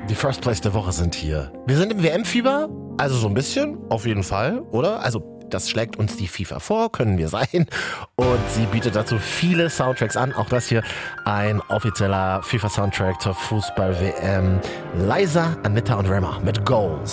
Die First Place der Woche sind hier. Wir sind im WM-Fieber, also so ein bisschen, auf jeden Fall, oder? Also das schlägt uns die FIFA vor, können wir sein. Und sie bietet dazu viele Soundtracks an. Auch das hier ein offizieller FIFA-Soundtrack zur Fußball-WM. Liza, Anita und Rema mit Goals.